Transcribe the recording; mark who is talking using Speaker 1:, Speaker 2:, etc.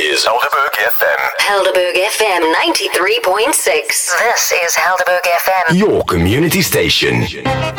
Speaker 1: is Helderberg FM.
Speaker 2: Helderberg FM 93.6. This is Helderberg FM.
Speaker 1: Your community station.